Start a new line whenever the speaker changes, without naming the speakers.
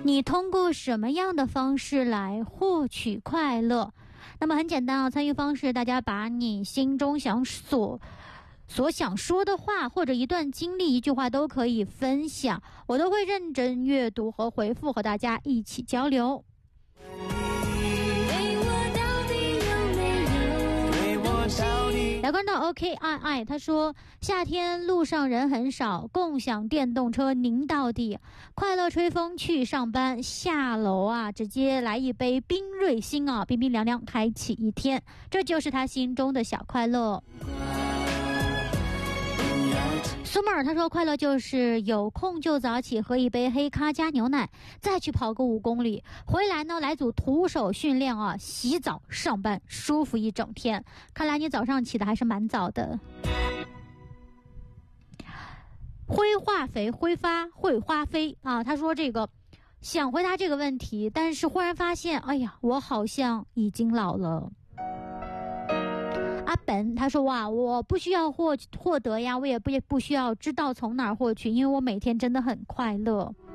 你通过什么样的方式来获取快乐？那么很简单啊，参与方式大家把你心中所想说的话，或者一段经历一句话都可以分享，我都会认真阅读和回复，和大家一起交流。来看到 OKII， 他说夏天路上人很少，共享电动车您到底，快乐吹风去上班，下楼啊直接来一杯冰瑞星啊，冰冰凉凉开启一天，这就是他心中的小快乐。苏沫尔他说快乐就是有空就早起喝一杯黑咖加牛奶，再去跑个5公里，回来呢来组徒手训练啊，洗澡上班舒服一整天。看来你早上起的还是蛮早的。灰化肥挥发会花飞啊，他说这个想回答这个问题，但是忽然发现哎呀我好像已经老了。阿本他说哇，我不需要获得呀，我也不需要知道从哪儿获取，因为我每天真的很快乐。